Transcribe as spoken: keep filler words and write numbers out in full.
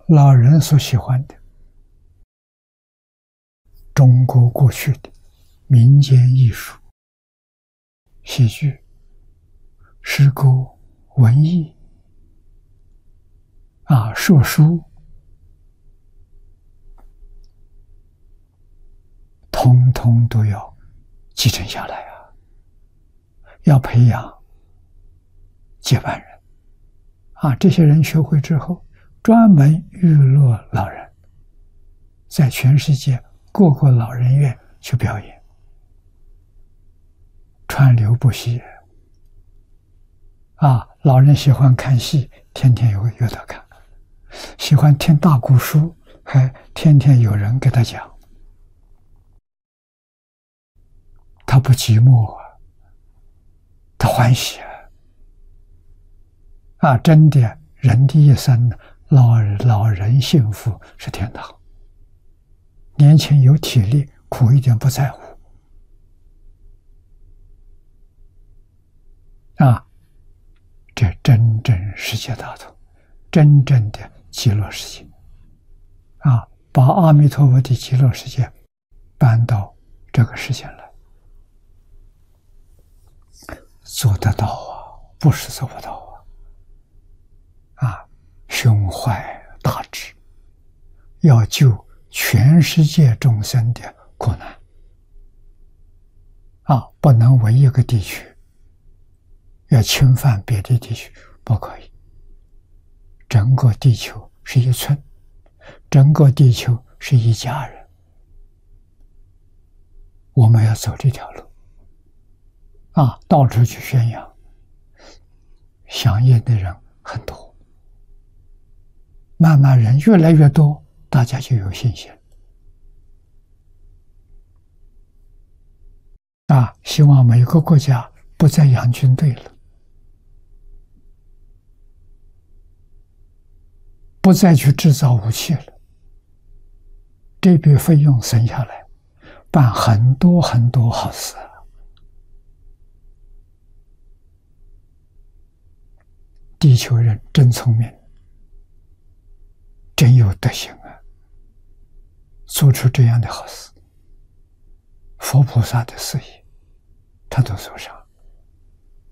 老人所喜欢的中国过去的民间艺术、戏剧、诗歌、文艺啊、说书，通通都要继承下来啊！要培养接班人啊！这些人学会之后，专门娱乐老人，在全世界各个老人院去表演，川流不息啊！老人喜欢看戏，天天有有得看；喜欢听大古书，还天天有人给他讲。他不寂寞啊，他欢喜啊！啊，真的，人的一生，老老人幸福是天堂。年轻有体力，苦一点不在乎。啊，这真正世界大同，真正的极乐世界。啊，把阿弥陀佛的极乐世界搬到这个世界来。做得到啊，不是做不到啊！啊，胸怀大志，要救全世界众生的苦难啊，不能为一个地区，要侵犯别的地区，不可以。整个地球是一村，整个地球是一家人，我们要走这条路。啊，到处去宣扬，响应的人很多，慢慢人越来越多，大家就有信心。啊，希望每个国家不再养军队了，不再去制造武器了，这笔费用省下来，办很多很多好事。地球人真聪明，真有德行啊！做出这样的好事，佛菩萨的事业，他都做上。